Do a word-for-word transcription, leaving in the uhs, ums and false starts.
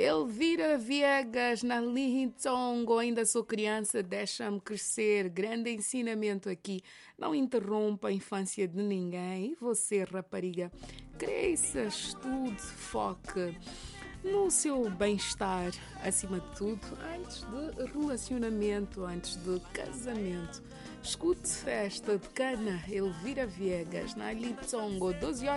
Elvira Viegas, na Lihitongo, ainda sou criança, deixa-me crescer. Grande ensinamento aqui. Não interrompa a infância de ninguém. E você, rapariga, cresça, estude, foque no seu bem-estar, acima de tudo, antes de relacionamento, antes de casamento. Escute esta pequena Elvira Viegas, na Lihitongo, doze horas.